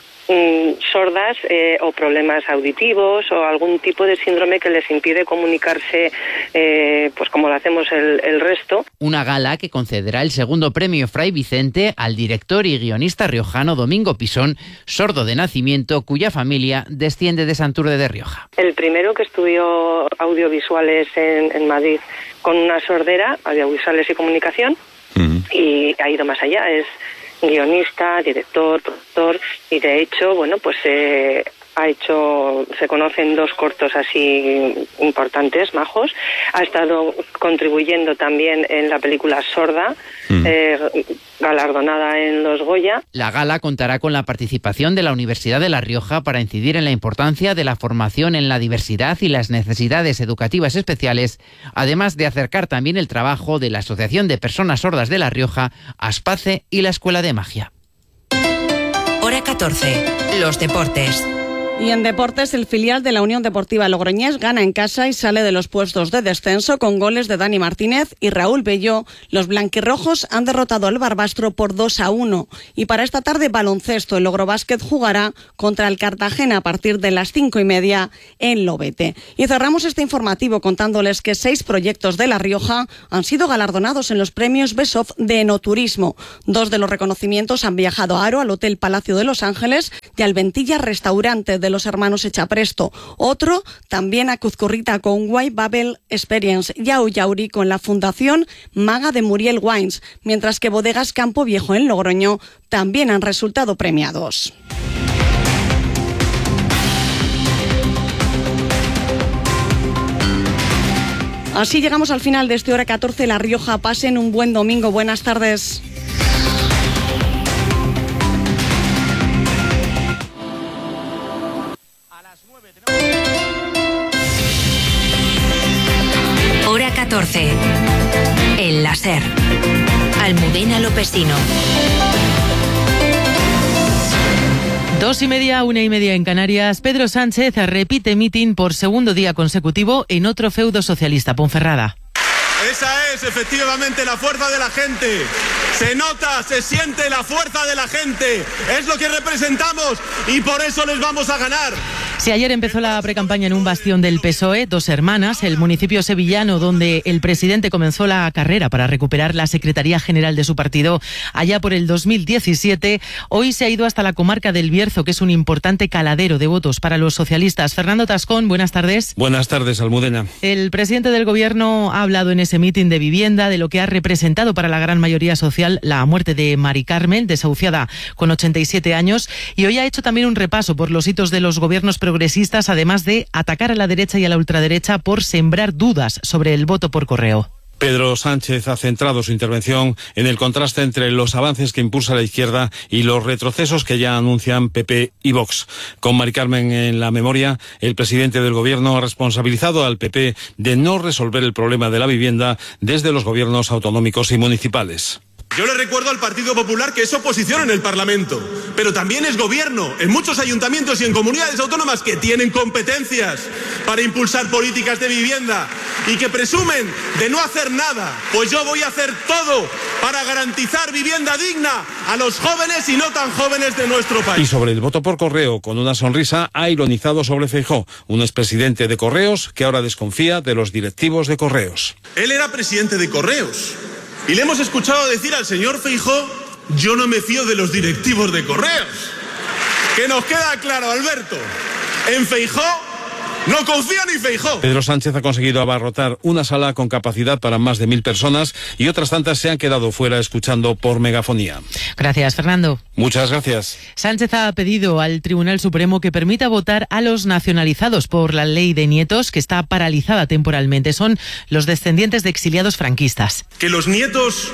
Mm, sordas eh, o problemas auditivos o algún tipo de síndrome que les impide comunicarse eh, pues como lo hacemos el, el resto. Una gala que concederá el segundo premio Fray Vicente al director y guionista riojano Domingo Pisón, sordo de nacimiento, cuya familia desciende de Santurce de Rioja. El primero que estudió audiovisuales en, en Madrid con una sordera, audiovisuales y comunicación, uh-huh. y ha ido más allá, es guionista, director, productor y de hecho, bueno, pues eh, ha hecho, se conocen dos cortos así importantes, majos. Ha estado contribuyendo también en la película Sorda, mm. eh, galardonada en los Goya. La gala contará con la participación de la Universidad de La Rioja para incidir en la importancia de la formación en la diversidad y las necesidades educativas especiales, además de acercar también el trabajo de la Asociación de Personas Sordas de La Rioja, ASPACE y la Escuela de Magia. Hora catorce. Los deportes. Y en deportes, el filial de la Unión Deportiva Logroñés gana en casa y sale de los puestos de descenso con goles de Dani Martínez y Raúl Belló. Los blanquirrojos han derrotado al Barbastro por dos a uno. Y para esta tarde, baloncesto. El Logrobásquet jugará contra el Cartagena a partir de las cinco y media en Lobete. Y cerramos este informativo contándoles que seis proyectos de La Rioja han sido galardonados en los premios Best of de Enoturismo. Dos de los reconocimientos han viajado a Aro, al Hotel Palacio de Los Ángeles y al Ventilla Restaurante de los hermanos Echapresto. Otro también a Cuzcurrita con White Babel Experience y a Ullauri con la Fundación Maga de Muriel Wines, mientras que Bodegas Campo Viejo en Logroño también han resultado premiados. Así llegamos al final de este Hora catorce La Rioja. Pasen un buen domingo. Buenas tardes. Hora catorce. El láser. Almudena Lopesino. Dos y media, una y media en Canarias. Pedro Sánchez repite mitin por segundo día consecutivo en otro feudo socialista, Ponferrada. Esa es efectivamente la fuerza de la gente. Se nota, se siente la fuerza de la gente. Es lo que representamos y por eso les vamos a ganar. Si ayer empezó la precampaña en un bastión del P S O E, Dos Hermanas, el municipio sevillano donde el presidente comenzó la carrera para recuperar la Secretaría General de su partido allá por el dos mil diecisiete, hoy se ha ido hasta la comarca del Bierzo, que es un importante caladero de votos para los socialistas. Fernando Tascón, buenas tardes. Buenas tardes, Almudena. El presidente del Gobierno ha hablado en ese mitin de vivienda de lo que ha representado para la gran mayoría social la muerte de Mari Carmen, desahuciada con ochenta y siete años, y hoy ha hecho también un repaso por los hitos de los gobiernos progresistas, además de atacar a la derecha y a la ultraderecha por sembrar dudas sobre el voto por correo. Pedro Sánchez ha centrado su intervención en el contraste entre los avances que impulsa la izquierda y los retrocesos que ya anuncian P P y Vox. Con Mari Carmen en la memoria, el presidente del Gobierno ha responsabilizado al P P de no resolver el problema de la vivienda desde los gobiernos autonómicos y municipales. Yo le recuerdo al Partido Popular que es oposición en el Parlamento, pero también es gobierno en muchos ayuntamientos y en comunidades autónomas que tienen competencias para impulsar políticas de vivienda y que presumen de no hacer nada. Pues yo voy a hacer todo para garantizar vivienda digna a los jóvenes y no tan jóvenes de nuestro país. Y sobre el voto por correo, con una sonrisa, ha ironizado sobre Feijóo, un expresidente de Correos que ahora desconfía de los directivos de Correos. Él era presidente de Correos. Y le hemos escuchado decir al señor Feijóo, yo no me fío de los directivos de Correos. Que nos queda claro, Alberto, en Feijóo no confía ni Feijóo. Pedro Sánchez ha conseguido abarrotar una sala con capacidad para más de mil personas y otras tantas se han quedado fuera escuchando por megafonía. Gracias, Fernando. Muchas gracias. Sánchez ha pedido al Tribunal Supremo que permita votar a los nacionalizados por la ley de nietos, que está paralizada temporalmente. Son los descendientes de exiliados franquistas. Que los nietos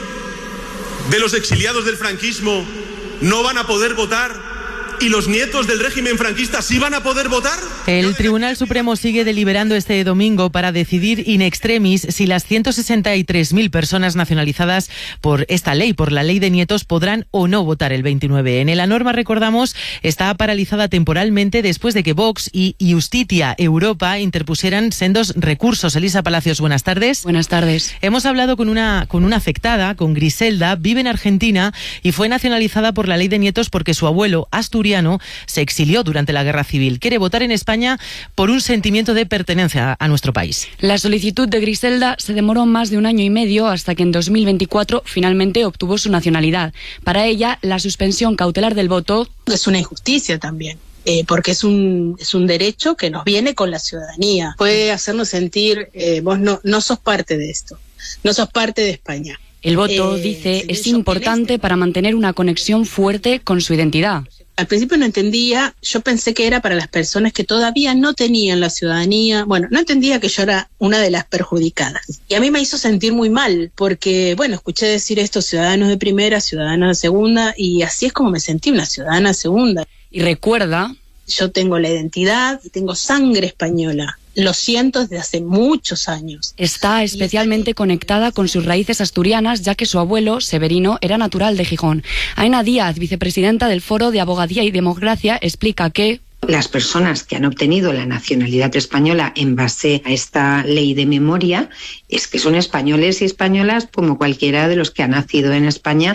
de los exiliados del franquismo no van a poder votar y los nietos del régimen franquista sí van a poder votar. El Tribunal Supremo sigue deliberando este domingo para decidir in extremis si las ciento sesenta y tres mil personas nacionalizadas por esta ley, por la ley de nietos, podrán o no votar el veintinueve. En la norma, recordamos, está paralizada temporalmente después de que Vox y Justitia Europa interpusieran sendos recursos. Elisa Palacios, buenas tardes. Buenas tardes. Hemos hablado con una, con una afectada, con Griselda, vive en Argentina y fue nacionalizada por la ley de nietos porque su abuelo, asturiano, se exilió durante la Guerra Civil. Quiere votar en España por un sentimiento de pertenencia a nuestro país. La solicitud de Griselda se demoró más de un año y medio hasta que en dos mil veinticuatro finalmente obtuvo su nacionalidad. Para ella, la suspensión cautelar del voto es una injusticia también. Eh, porque es un es un derecho que nos viene con la ciudadanía. Puede hacernos sentir, eh, vos no, no sos parte de esto, no sos parte de España. El voto, eh, dice, es importante para mantener una conexión fuerte con su identidad. Al principio no entendía, yo pensé que era para las personas que todavía no tenían la ciudadanía. Bueno, no entendía que yo era una de las perjudicadas. Y a mí me hizo sentir muy mal, porque, bueno, escuché decir esto, ciudadanos de primera, ciudadanos de segunda, y así es como me sentí, una ciudadana segunda. Y recuerda, yo tengo la identidad, tengo sangre española. Lo siento desde hace muchos años. Está especialmente conectada con sus raíces asturianas, ya que su abuelo, Severino, era natural de Gijón. Aena Díaz, vicepresidenta del Foro de Abogadía y Democracia, explica que las personas que han obtenido la nacionalidad española en base a esta ley de memoria es que son españoles y españolas como cualquiera de los que ha nacido en España,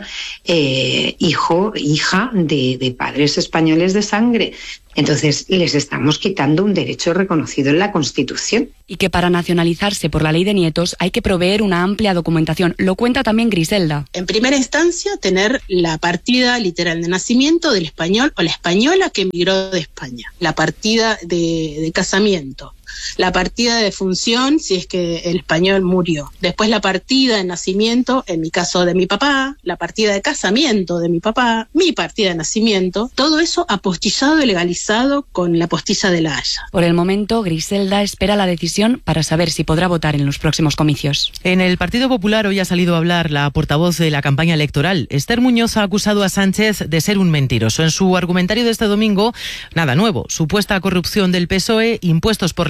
eh, hijo, hija de, de padres españoles de sangre. Entonces, les estamos quitando un derecho reconocido en la Constitución. Y que para nacionalizarse por la ley de nietos hay que proveer una amplia documentación. Lo cuenta también Griselda. En primera instancia, tener la partida literal de nacimiento del español o la española que emigró de España. La partida de, de casamiento. La partida de defunción, si es que el español murió. Después la partida de nacimiento, en mi caso de mi papá, la partida de casamiento de mi papá, mi partida de nacimiento, todo eso apostillado y legalizado con la postilla de la Haya. Por el momento, Griselda espera la decisión para saber si podrá votar en los próximos comicios. En el Partido Popular hoy ha salido a hablar la portavoz de la campaña electoral. Esther Muñoz ha acusado a Sánchez de ser un mentiroso. En su argumentario de este domingo, nada nuevo. Supuesta corrupción del P S O E, impuestos por la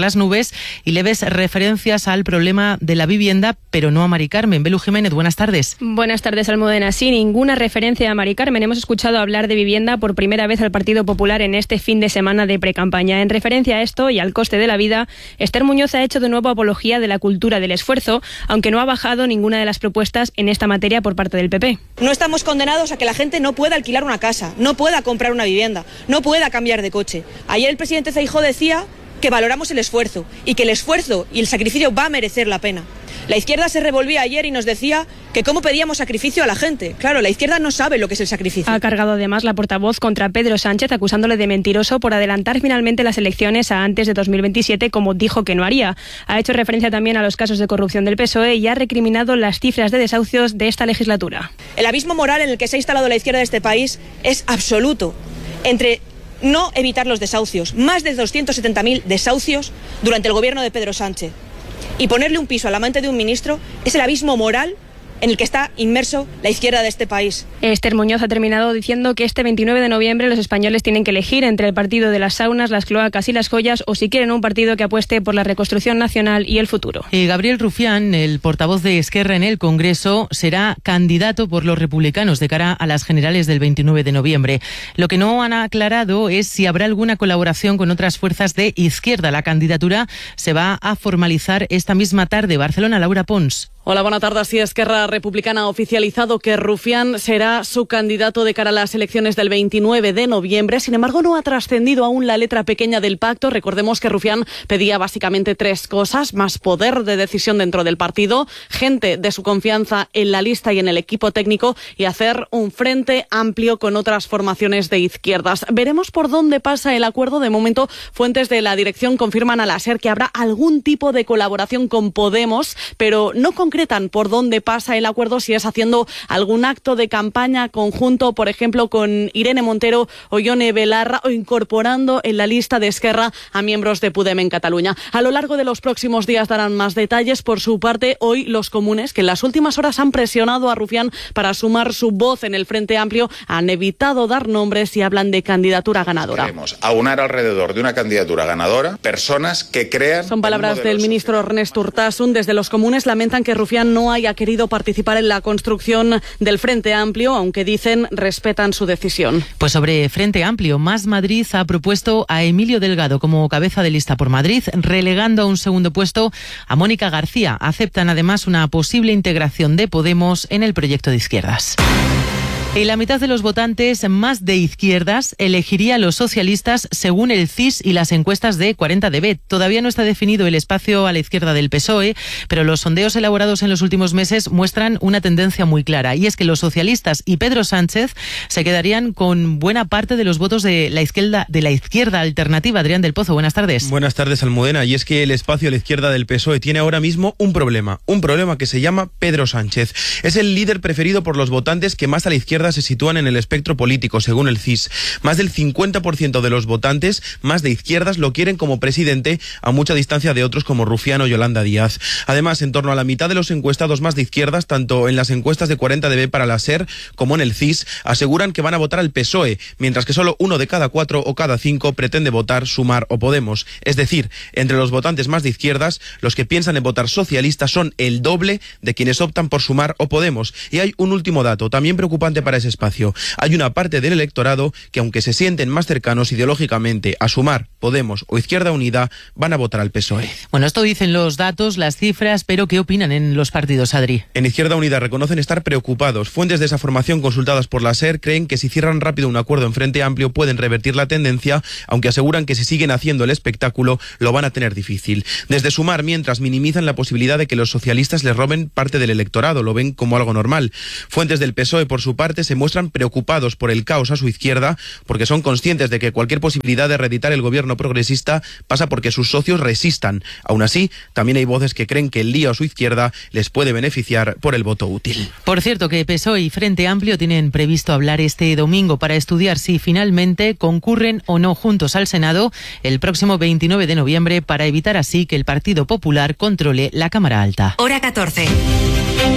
las nubes y leves referencias al problema de la vivienda, pero no a Mari Carmen. Belu Jiménez, buenas tardes. Buenas tardes, Almudena. Sin ninguna referencia a Mari Carmen. Hemos escuchado hablar de vivienda por primera vez al Partido Popular en este fin de semana de precampaña. En referencia a esto y al coste de la vida, Esther Muñoz ha hecho de nuevo apología de la cultura del esfuerzo, aunque no ha bajado ninguna de las propuestas en esta materia por parte del P P. No estamos condenados a que la gente no pueda alquilar una casa, no pueda comprar una vivienda, no pueda cambiar de coche. Ayer el presidente Feijóo decía que valoramos el esfuerzo y que el esfuerzo y el sacrificio va a merecer la pena. La izquierda se revolvía ayer y nos decía que cómo pedíamos sacrificio a la gente. Claro, la izquierda no sabe lo que es el sacrificio. Ha cargado además la portavoz contra Pedro Sánchez, acusándole de mentiroso por adelantar finalmente las elecciones a antes de dos mil veintisiete, como dijo que no haría. Ha hecho referencia también a los casos de corrupción del P S O E y ha recriminado las cifras de desahucios de esta legislatura. El abismo moral en el que se ha instalado la izquierda de este país es absoluto. Entre no evitar los desahucios, más de doscientos setenta mil desahucios durante el gobierno de Pedro Sánchez, y ponerle un piso al amante de un ministro, es el abismo moral en el que está inmerso la izquierda de este país. Esther Muñoz ha terminado diciendo que este veintinueve de noviembre los españoles tienen que elegir entre el partido de las saunas, las cloacas y las joyas, o si quieren un partido que apueste por la reconstrucción nacional y el futuro. Y Gabriel Rufián, el portavoz de Esquerra en el Congreso, será candidato por los republicanos de cara a las generales del veintinueve de noviembre. Lo que no han aclarado es si habrá alguna colaboración con otras fuerzas de izquierda. La candidatura se va a formalizar esta misma tarde. Barcelona, Laura Pons. Hola, buenas tardes. Sí, Esquerra Republicana ha oficializado que Rufián será su candidato de cara a las elecciones del veintinueve de noviembre. Sin embargo, no ha trascendido aún la letra pequeña del pacto. Recordemos que Rufián pedía básicamente tres cosas: más poder de decisión dentro del partido, gente de su confianza en la lista y en el equipo técnico, y hacer un frente amplio con otras formaciones de izquierdas. Veremos por dónde pasa el acuerdo. De momento, fuentes de la dirección confirman a la SER que habrá algún tipo de colaboración con Podemos, pero no concretan por dónde pasa el acuerdo, si es haciendo algún acto de campaña conjunto, por ejemplo, con Irene Montero o Ione Belarra, o incorporando en la lista de Esquerra a miembros de Podem en Cataluña. A lo largo de los próximos días darán más detalles. Por su parte, hoy los comunes, que en las últimas horas han presionado a Rufián para sumar su voz en el Frente Amplio, han evitado dar nombres y hablan de candidatura ganadora. Queremos aunar alrededor de una candidatura ganadora personas que crean... Son palabras del ministro Ernest Urtasun. Desde los comunes lamentan que Rufián no haya querido participar en la construcción del Frente Amplio, aunque dicen respetan su decisión. Pues sobre Frente Amplio, Más Madrid ha propuesto a Emilio Delgado como cabeza de lista por Madrid, relegando a un segundo puesto a Mónica García. Aceptan además una posible integración de Podemos en el proyecto de izquierdas. Y la mitad de los votantes más de izquierdas elegiría a los socialistas según el C I S y las encuestas de cuarenta D B. Todavía no está definido el espacio a la izquierda del P S O E, pero los sondeos elaborados en los últimos meses muestran una tendencia muy clara, y es que los socialistas y Pedro Sánchez se quedarían con buena parte de los votos de la izquierda, de la izquierda alternativa. Adrián del Pozo, buenas tardes. Buenas tardes, Almudena. Y es que el espacio a la izquierda del P S O E tiene ahora mismo un problema, un problema que se llama Pedro Sánchez. Es el líder preferido por los votantes que más a la izquierda se sitúan en el espectro político, según el C I S. Más del cincuenta por ciento de los votantes más de izquierdas lo quieren como presidente, a mucha distancia de otros como Rufián o Yolanda Díaz. Además, en torno a la mitad de los encuestados más de izquierdas, tanto en las encuestas de cuarenta D B para la SER como en el C I S, aseguran que van a votar al P S O E, mientras que solo uno de cada cuatro o cada cinco pretende votar Sumar o Podemos. Es decir, entre los votantes más de izquierdas, los que piensan en votar socialista son el doble de quienes optan por Sumar o Podemos. Y hay un último dato, también preocupante para ese espacio. Hay una parte del electorado que, aunque se sienten más cercanos ideológicamente a Sumar, Podemos o Izquierda Unida, van a votar al P S O E. Bueno, esto dicen los datos, las cifras, pero ¿qué opinan en los partidos, Adri? En Izquierda Unida reconocen estar preocupados. Fuentes de esa formación consultadas por la SER creen que si cierran rápido un acuerdo en Frente Amplio pueden revertir la tendencia, aunque aseguran que si siguen haciendo el espectáculo lo van a tener difícil. Desde Sumar, mientras, minimizan la posibilidad de que los socialistas les roben parte del electorado, lo ven como algo normal. Fuentes del P S O E, por su parte, se muestran preocupados por el caos a su izquierda, porque son conscientes de que cualquier posibilidad de reeditar el gobierno progresista pasa porque sus socios resistan. Aún así, también hay voces que creen que el lío a su izquierda les puede beneficiar por el voto útil. Por cierto, que P S O E y Frente Amplio tienen previsto hablar este domingo para estudiar si finalmente concurren o no juntos al Senado el próximo veintinueve de noviembre, para evitar así que el Partido Popular controle la Cámara Alta. Hora catorce.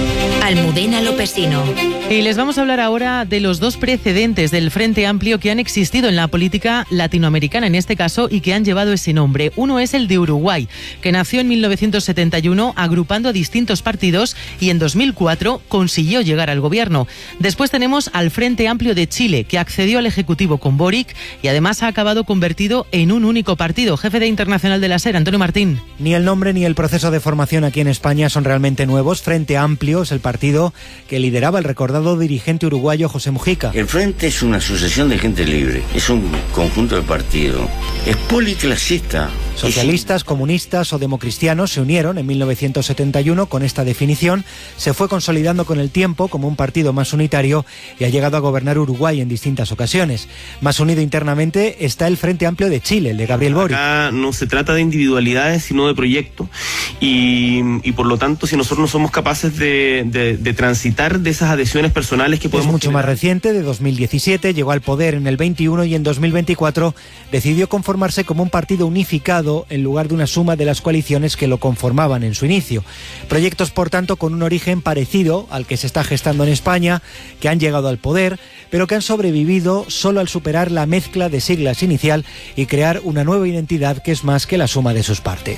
Almudena Lopesino. Y les vamos a hablar ahora de los dos precedentes del Frente Amplio que han existido en la política latinoamericana en este caso y que han llevado ese nombre. Uno es el de Uruguay, que nació en mil novecientos setenta y uno agrupando a distintos partidos y en dos mil cuatro consiguió llegar al gobierno. Después tenemos al Frente Amplio de Chile, que accedió al Ejecutivo con Boric y además ha acabado convertido en un único partido. Jefe de Internacional de la SER, Antonio Martín. Ni el nombre ni el proceso de formación aquí en España son realmente nuevos. Frente Amplio es el partido que lideraba el recordado dirigente uruguayo José Mujica. El Frente es una asociación de gente libre, es un conjunto de partidos, es policlasista. Socialistas, comunistas o democristianos se unieron en mil novecientos setenta y uno con esta definición, se fue consolidando con el tiempo como un partido más unitario y ha llegado a gobernar Uruguay en distintas ocasiones. Más unido internamente está el Frente Amplio de Chile, el de Gabriel Boric. Acá no se trata de individualidades, sino de proyectos. Y, y por lo tanto, si nosotros no somos capaces de, de, de transitar de esas adhesiones personales que podemos... Es mucho generar. más reciente, de dos mil diecisiete, llegó al poder en el veintiuno y en dos mil veinticuatro decidió conformarse como un partido unificado en lugar de una suma de las coaliciones que lo conformaban en su inicio. Proyectos, por tanto, con un origen parecido al que se está gestando en España, que han llegado al poder, pero que han sobrevivido solo al superar la mezcla de siglas inicial y crear una nueva identidad que es más que la suma de sus partes.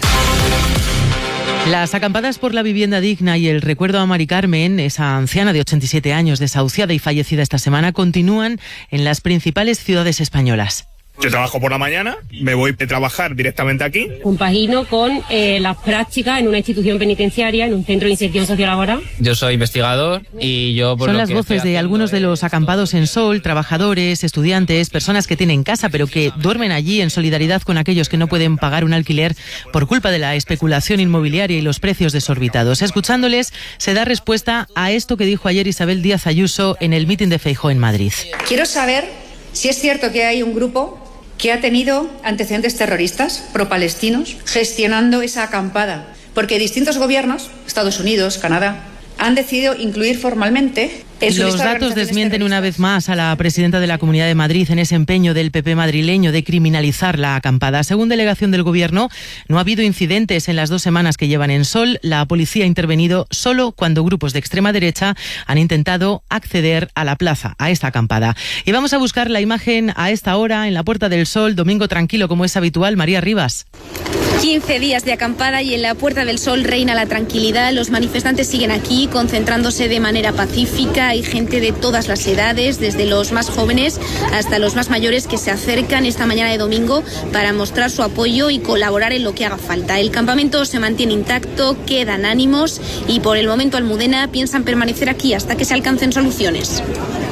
Las acampadas por la vivienda digna y el recuerdo a Mari Carmen, esa anciana de ochenta y siete años desahuciada y fallecida esta semana, continúan en las principales ciudades españolas. Yo trabajo por la mañana, me voy a trabajar directamente aquí. Compagino con eh, las prácticas en una institución penitenciaria, en un centro de inserción sociolaboral. Yo soy investigador y yo... Por Son lo las que voces de algunos de los acampados en Sol, trabajadores, estudiantes, personas que tienen casa pero que duermen allí en solidaridad con aquellos que no pueden pagar un alquiler por culpa de la especulación inmobiliaria y los precios desorbitados. Escuchándoles se da respuesta a esto que dijo ayer Isabel Díaz Ayuso en el mitin de Feijóo en Madrid. Quiero saber si es cierto que hay un grupo que ha tenido antecedentes terroristas pro-palestinos gestionando esa acampada, porque distintos gobiernos, Estados Unidos, Canadá, han decidido incluir formalmente en su Los lista de datos organizaciones desmienten una vez más a la presidenta de la Comunidad de Madrid en ese empeño del P P madrileño de criminalizar la acampada. Según delegación del Gobierno, no ha habido incidentes en las dos semanas que llevan en Sol. La policía ha intervenido solo cuando grupos de extrema derecha han intentado acceder a la plaza, a esta acampada. Y vamos a buscar la imagen a esta hora en la Puerta del Sol, domingo tranquilo como es habitual. María Rivas. quince días de acampada y en la Puerta del Sol reina la tranquilidad. Los manifestantes siguen aquí concentrándose de manera pacífica. Hay gente de todas las edades, desde los más jóvenes hasta los más mayores, que se acercan esta mañana de domingo para mostrar su apoyo y colaborar en lo que haga falta. El campamento se mantiene intacto, quedan ánimos y por el momento Almudena piensan permanecer aquí hasta que se alcancen soluciones.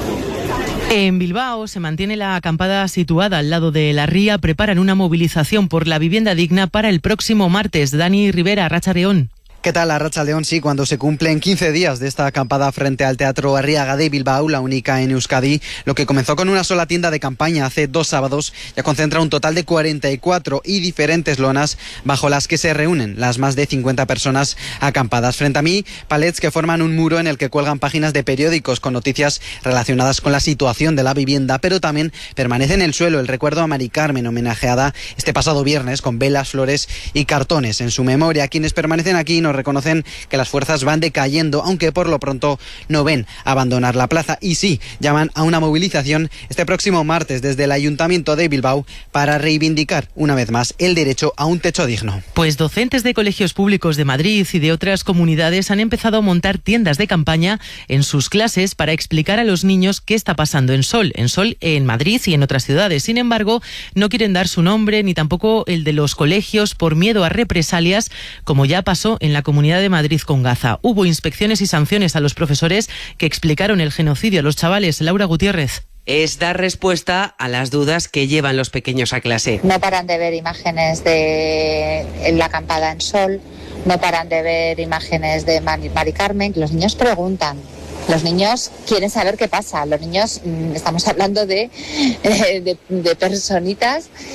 En Bilbao se mantiene la acampada situada al lado de la ría. Preparan una movilización por la vivienda digna para el próximo martes. Dani Rivera, Arratsaldeon. ¿Qué tal, Arratsaldeon? Sí, cuando se cumplen quince días de esta acampada frente al Teatro Arriaga de Bilbao, la única en Euskadi, lo que comenzó con una sola tienda de campaña hace dos sábados, ya concentra un total de cuarenta y cuatro y diferentes lonas bajo las que se reúnen las más de cincuenta personas acampadas. Frente a mí, palets que forman un muro en el que cuelgan páginas de periódicos con noticias relacionadas con la situación de la vivienda, pero también permanece en el suelo el recuerdo a Mari Carmen, homenajeada este pasado viernes con velas, flores y cartones en su memoria. Quienes permanecen aquí no reconocen que las fuerzas van decayendo, aunque por lo pronto no ven abandonar la plaza y sí llaman a una movilización este próximo martes desde el Ayuntamiento de Bilbao para reivindicar una vez más el derecho a un techo digno. Pues docentes de colegios públicos de Madrid y de otras comunidades han empezado a montar tiendas de campaña en sus clases para explicar a los niños qué está pasando en Sol, en Sol, en Madrid y en otras ciudades. Sin embargo, no quieren dar su nombre ni tampoco el de los colegios por miedo a represalias, como ya pasó en la Comunidad de Madrid con Gaza. Hubo inspecciones y sanciones a los profesores que explicaron el genocidio a los chavales. Laura Gutiérrez. Es dar respuesta a las dudas que llevan los pequeños a clase. No paran de ver imágenes de la acampada en Sol, no paran de ver imágenes de Mari Carmen. Los niños preguntan. Los niños quieren saber qué pasa. Los niños, estamos hablando de, de, de personitas